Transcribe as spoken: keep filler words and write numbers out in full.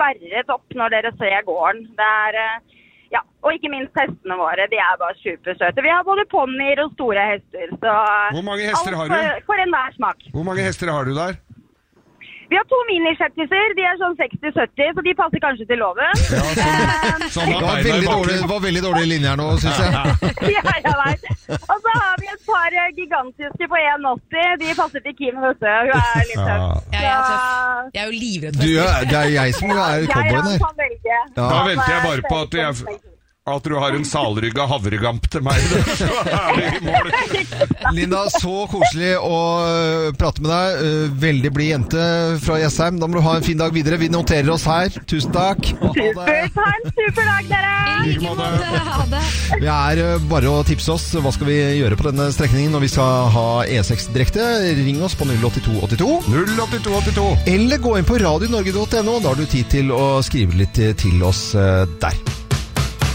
sperret opp når dere ser gården. Det er, ja, og ikke minst hestene våre, de er bare supersøte. Vi har både ponnier og store hester, så hvor mange hester har du? For, for enhver smak. Hvor mange hester har du der? Vi har to mini-shettiser, de er sånn seksti sytti, så de passer kanskje til loven. Ja, sånn, sånn det var veldig dårlig, var veldig dårlig linje her nå, synes jeg. Ja, jeg vet. Og så har vi et par gigantiske på en åtti, de passer til Kim, vet du. Hun er litt tøff. Ja, jeg er tøff. Jeg er jo livredd for hester. Det er jeg som er cowboyen her. Jeg kan velge. Ja. Da venter jeg bare på at jeg... At du har en salrygga havregamp til meg. Så er vi i mål. Linda, så koselig å prate med deg. Veldig blid jente fra Jessheim. Da må du ha en fin dag videre. Vi noterer oss her. Tusen takk. Supert. Ha en super dag, dere. I like måte. Ha det. Vi er bare å tipse oss. Hva skal vi gjøre på denne strekningen når vi skal ha E seks direkte? Ring oss på null åtte to åtte to. null åtte to åtte to. Eller gå inn på radio norge punktum no. Da har du tid til å skrive litt til oss der.